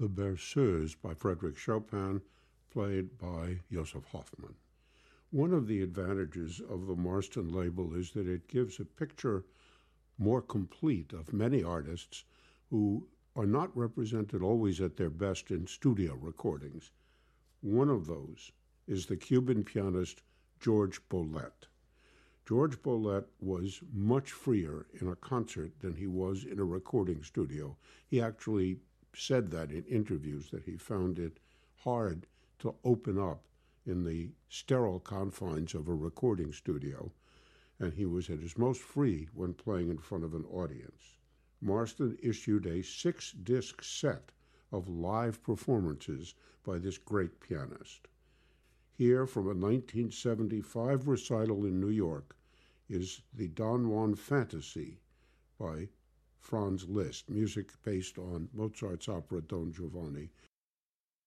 The Berceuse by Frédéric Chopin, played by Joseph Hoffman. One of the advantages of the Marston label is that it gives a picture more complete of many artists who are not represented always at their best in studio recordings. One of those is the Cuban pianist George Bolet. George Bolet was much freer in a concert than he was in a recording studio. He actually said that in interviews, that he found it hard to open up in the sterile confines of a recording studio, and he was at his most free when playing in front of an audience. Marston issued a 6-disc set of live performances by this great pianist. Here, from a 1975 recital in New York, is the Don Juan Fantasy by Franz Liszt, music based on Mozart's opera Don Giovanni.